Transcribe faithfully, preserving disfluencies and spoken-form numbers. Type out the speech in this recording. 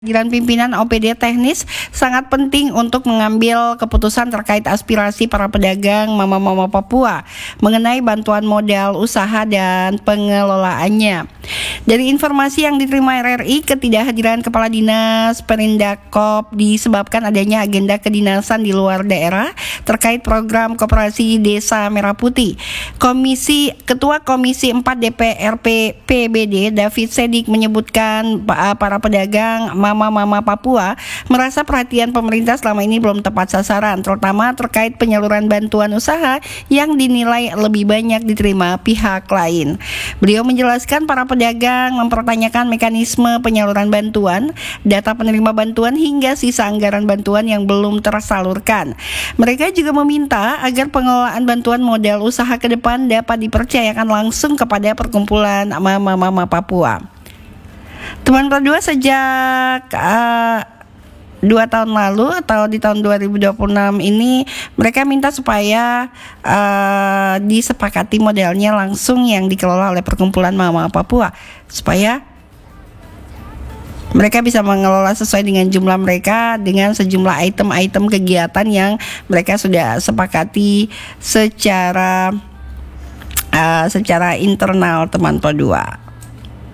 Kehadiran pimpinan O P D teknis sangat penting untuk mengambil keputusan terkait aspirasi para pedagang mama-mama Papua mengenai bantuan modal usaha dan pengelolaannya. Dari informasi yang diterima R R I, ketidakhadiran Kepala Dinas Perindakop disebabkan adanya agenda kedinasan di luar daerah terkait program Koperasi Desa Merah Putih. Komisi Ketua Komisi empat D P R P P B D David Sedik menyebutkan para pedagang mama-mama Papua merasa perhatian pemerintah selama ini belum tepat sasaran, terutama terkait penyaluran bantuan usaha yang dinilai lebih banyak diterima pihak lain. Beliau menjelaskan para pedagang mempertanyakan mekanisme penyaluran bantuan, data penerima bantuan hingga sisa anggaran bantuan yang belum tersalurkan. Mereka juga meminta agar pengelolaan bantuan modal usaha ke depan dapat dipercayakan langsung kepada perkumpulan mama-mama Papua. Teman berdua sejak uh, dua tahun lalu atau di tahun dua ribu dua puluh enam ini mereka minta supaya uh, disepakati modelnya langsung yang dikelola oleh perkumpulan mama Papua supaya mereka bisa mengelola sesuai dengan jumlah mereka dengan sejumlah item-item kegiatan yang mereka sudah sepakati secara uh, secara internal teman berdua.